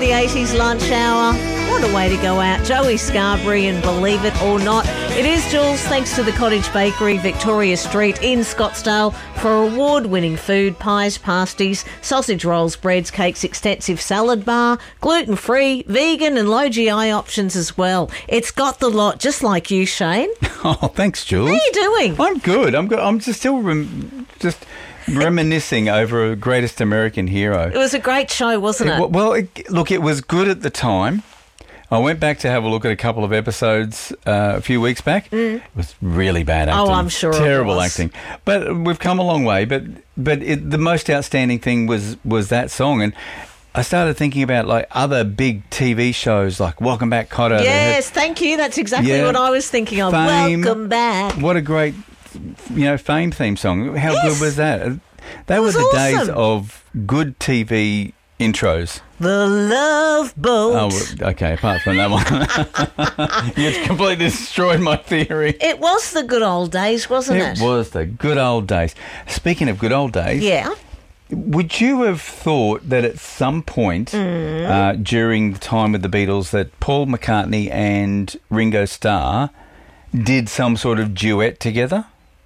the 80s lunch hour. What a way to go out. Joey Scarberry and Believe It or Not. It is, Jules, thanks to the Cottage Bakery, Victoria Street in Scottsdale, for award-winning food, pies, pasties, sausage rolls, breads, cakes, extensive salad bar, gluten-free, vegan and low GI options as well. It's got the lot, just like you, Shane. Oh, thanks, Jules. How are you doing? I'm good. I'm just still reminiscing over a Greatest American Hero. It was a great show, wasn't it? Well, it was good at the time. I went back to have a look at a couple of episodes a few weeks back. It was really bad acting. Oh, I'm sure Terrible it was. acting. But we've come a long way. But the most outstanding thing was that song. And I started thinking about like other big TV shows like Welcome Back, Kotter. Yes, thank you. That's exactly what I was thinking of. Fame. Welcome back. What a great, Fame theme song. How good was that? They were the awesome. days of good TV intros. The Love Boat. Oh, okay, apart from that one. You've completely destroyed my theory. It was the good old days, wasn't it? It was the good old days. Speaking of good old days, Yeah. would you have thought that at some point during the time with the Beatles that Paul McCartney and Ringo Starr did some sort of duet together?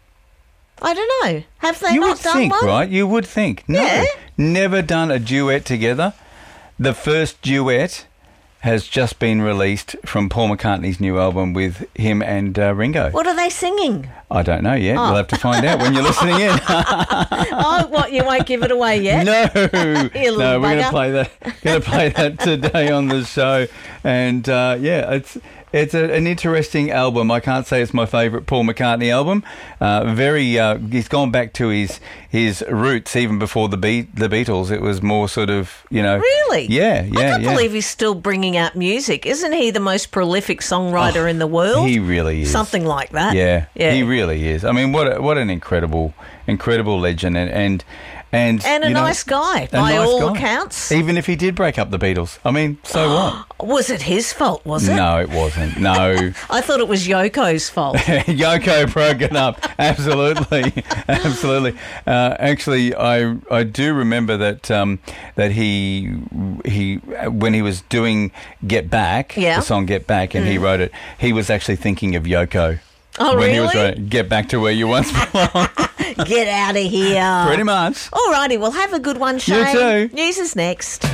I don't know. Have they You not would done think, one? right? You would think. No, Yeah. never done a duet together. The first duet has just been released from Paul McCartney's new album with him and Ringo. What are they singing? I don't know yet. You'll have to find out when you're listening in. Oh, what? You won't give it away yet? No, You little no, we're going to bugger. play that. Going to play that today on the show, and it's an interesting album. I can't say it's my favourite Paul McCartney album. He's gone back to his roots even before the Beatles. It was more sort of Really? Yeah. I can't believe he's still bringing out music. Isn't he the most prolific songwriter in the world? He really is. Something like that. Yeah, he really is. I mean, what an incredible legend and And a nice guy, by all accounts. Even if he did break up the Beatles. I mean, so what? Was it his fault, was it? No, it wasn't. No. I thought it was Yoko's fault. Yoko broke it up. Absolutely. Absolutely. Actually, I do remember that he when he was doing Get Back, the song Get Back, and he wrote it, he was actually thinking of Yoko. Oh, when really? he was writing Get Back to Where You Once Belonged. Get out of here. Pretty much. All righty, well, have a good one, Shane. You too. News is next.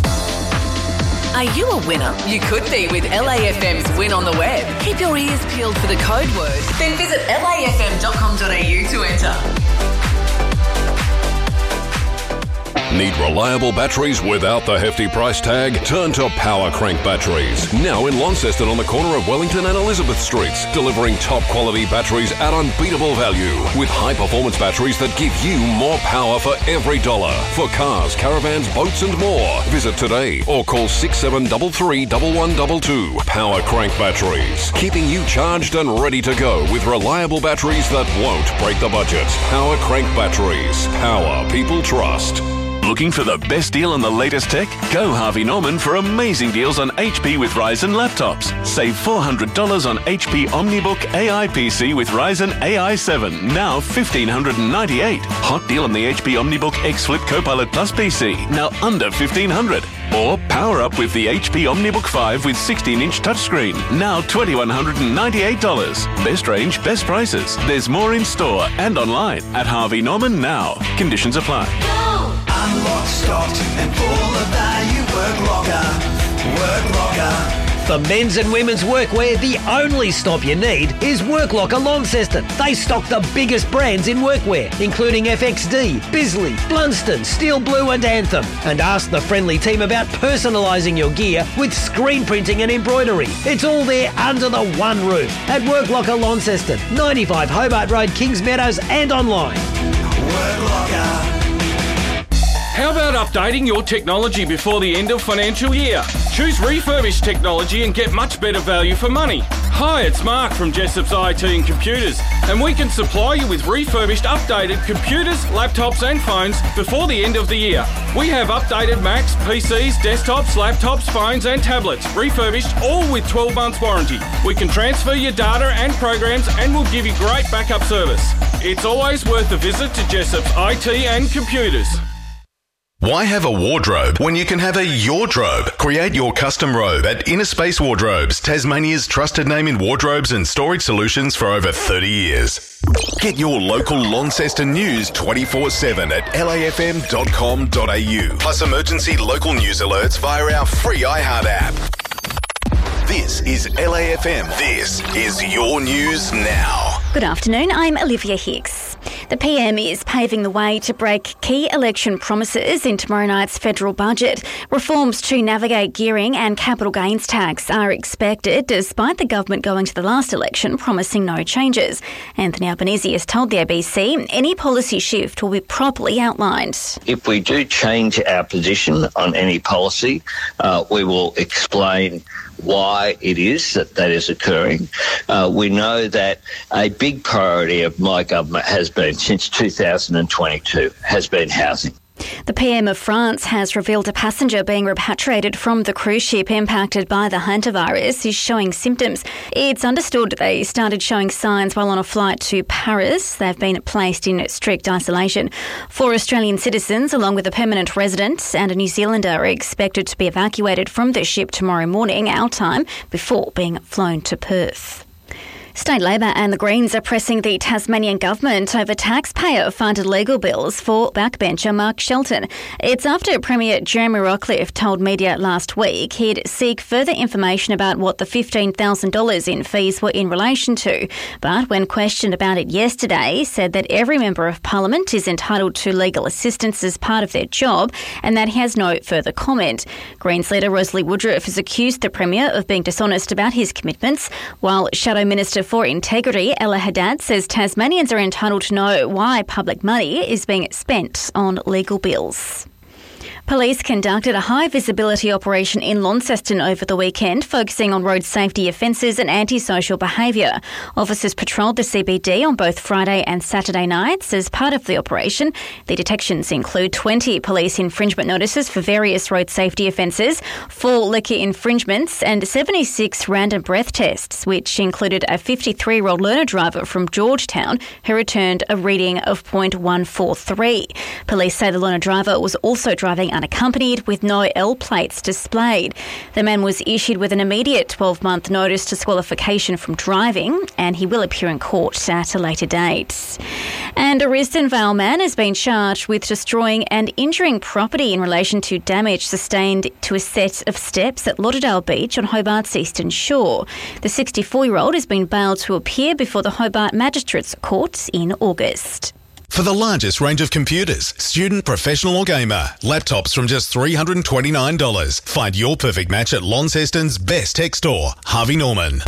Are you a winner? You could be with LAFM's Win on the Web. Keep your ears peeled for the code word. Then visit lafm.com.au to enter. Need reliable batteries without the hefty price tag? Turn to Power Crank Batteries. Now in Launceston on the corner of Wellington and Elizabeth Streets. Delivering top quality batteries at unbeatable value. With high performance batteries that give you more power for every dollar. For cars, caravans, boats and more. Visit today or call 6733 1122. Power Crank Batteries. Keeping you charged and ready to go with reliable batteries that won't break the budget. Power Crank Batteries. Power people trust. Looking for the best deal on the latest tech? Go Harvey Norman for amazing deals on HP with Ryzen laptops. Save $400 on HP OmniBook AI PC with Ryzen AI 7, now $1,598. Hot deal on the HP OmniBook X Flip Copilot Plus PC, now under $1,500. Or power up with the HP OmniBook 5 with 16-inch touchscreen, now $2,198. Best range, best prices. There's more in store and online at Harvey Norman now. Conditions apply. Unlocked, stocked, and full of value. Work Locker. Work Locker. For men's and women's workwear, the only stop you need is Work Locker Launceston. They stock the biggest brands in workwear, including FXD, Bisley, Blunston, Steel Blue and Anthem. And ask the friendly team about personalising your gear with screen printing and embroidery. It's all there under the one roof at Work Locker Launceston, 95 Hobart Road, Kings Meadows and online. Work Locker. How about updating your technology before the end of financial year? Choose refurbished technology and get much better value for money. Hi, it's Mark from Jessop's IT and Computers, and we can supply you with refurbished, updated computers, laptops and phones before the end of the year. We have updated Macs, PCs, desktops, laptops, phones and tablets, refurbished, all with 12 months warranty. We can transfer your data and programs and we'll give you great backup service. It's always worth a visit to Jessop's IT and Computers. Why have a wardrobe when you can have a yardrobe? Create your custom robe at Inner Space Wardrobes, Tasmania's trusted name in wardrobes and storage solutions for over 30 years. Get your local Launceston news 24/7 at lafm.com.au. Plus emergency local news alerts via our free iHeart app. This is LAFM. This is your news now. Good afternoon, I'm Olivia Hicks. The PM is paving the way to break key election promises in tomorrow night's federal budget. Reforms to navigate gearing and capital gains tax are expected, despite the government going to the last election promising no changes. Anthony Albanese has told the ABC any policy shift will be properly outlined. If we do change our position on any policy, we will explain why it is that is occurring. We know that a big priority of my government has been, since 2022, has been housing. The PM of France has revealed a passenger being repatriated from the cruise ship impacted by the hantavirus is showing symptoms. It's understood they started showing signs while on a flight to Paris. They've been placed in strict isolation. 4 Australian citizens, along with a permanent resident and a New Zealander, are expected to be evacuated from the ship tomorrow morning, our time, before being flown to Perth. State Labor and the Greens are pressing the Tasmanian government over taxpayer-funded legal bills for backbencher Mark Shelton. It's after Premier Jeremy Rockliff told media last week he'd seek further information about what the $15,000 in fees were in relation to. But when questioned about it yesterday, said that every member of Parliament is entitled to legal assistance as part of their job and that he has no further comment. Greens leader Rosalie Woodruff has accused the Premier of being dishonest about his commitments, while Shadow Minister for Integrity, Ella Haddad, says Tasmanians are entitled to know why public money is being spent on legal bills. Police conducted a high-visibility operation in Launceston over the weekend, focusing on road safety offences and antisocial behaviour. Officers patrolled the CBD on both Friday and Saturday nights. As part of the operation, the detections include 20 police infringement notices for various road safety offences, 4 liquor infringements and 76 random breath tests, which included a 53-year-old learner driver from Georgetown who returned a reading of .143. Police say the learner driver was also driving unaccompanied with no L plates displayed. The man was issued with an immediate 12-month notice disqualification from driving, and he will appear in court at a later date. And a Risdon Vale man has been charged with destroying and injuring property in relation to damage sustained to a set of steps at Lauderdale Beach on Hobart's eastern shore. The 64-year-old has been bailed to appear before the Hobart Magistrates Court in August. For the largest range of computers, student, professional or gamer, laptops from just $329. Find your perfect match at Launceston's best tech store, Harvey Norman.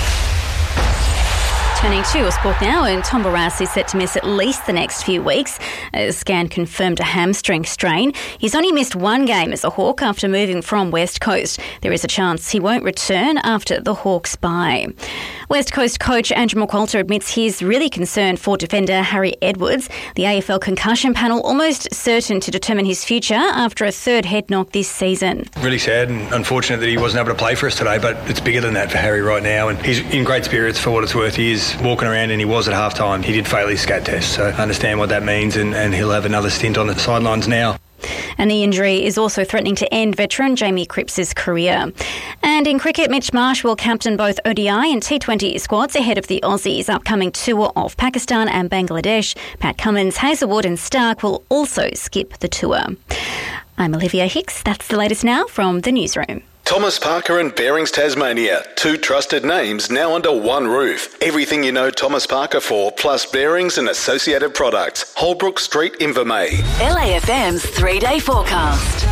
Turning to sport now, and Tom Barrass is set to miss at least the next few weeks. A scan confirmed a hamstring strain. He's only missed 1 game as a Hawk after moving from West Coast. There is a chance he won't return after the Hawks bye. West Coast coach Andrew McQualter admits he's really concerned for defender Harry Edwards. The AFL concussion panel almost certain to determine his future after a 3rd head knock this season. Really sad and unfortunate that he wasn't able to play for us today, but it's bigger than that for Harry right now, and he's in great spirits for what it's worth. He is walking around, and he was at half-time. He did fail his scat test, so I understand what that means, and he'll have another stint on the sidelines now. And the injury is also threatening to end veteran Jamie Cripps' career. And in cricket, Mitch Marsh will captain both ODI and T20 squads ahead of the Aussies' upcoming tour of Pakistan and Bangladesh. Pat Cummins, Hazelwood and Stark will also skip the tour. I'm Olivia Hicks. That's the latest now from the newsroom. Thomas Parker and Bearings Tasmania, 2 trusted names now under one roof. Everything you know Thomas Parker for, plus bearings and associated products. Holbrook Street, Invermay. LAFM's 3-day forecast.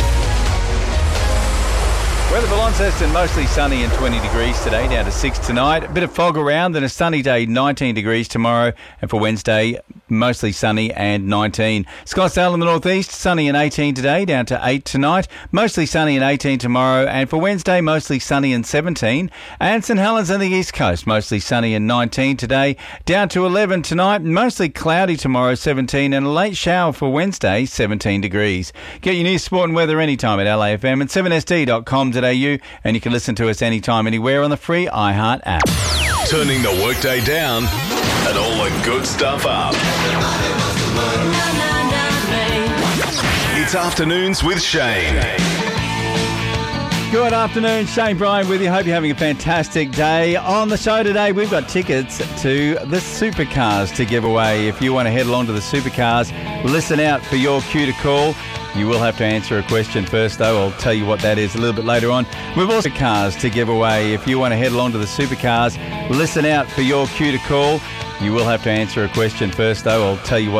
Weather for Launceston, mostly sunny and 20 degrees today, down to 6 tonight. A bit of fog around, then a sunny day, 19 degrees tomorrow. And for Wednesday, mostly sunny and 19. Scottsdale in the northeast, sunny and 18 today, down to 8 tonight. Mostly sunny and 18 tomorrow. And for Wednesday, mostly sunny and 17. And St Helens on the east coast, mostly sunny and 19 today, down to 11 tonight. Mostly cloudy tomorrow, 17. And a late shower for Wednesday, 17 degrees. Get your news, sport and weather anytime at LAFM and 7sd.com.au. And you can listen to us anytime, anywhere on the free iHeart app. Turning the workday down and all the good stuff up. It's Afternoons with Shane. Good afternoon, Shane Bryan with you. Hope you're having a fantastic day. On the show today, we've got tickets to the Supercars to give away. If you want to head along to the Supercars, listen out for your cue to call. You will have to answer a question first, though. I'll tell you what that is a little bit later on. We've also got cars to give away. If you want to head along to the Supercars, listen out for your cue to call. You will have to answer a question first, though. I'll tell you what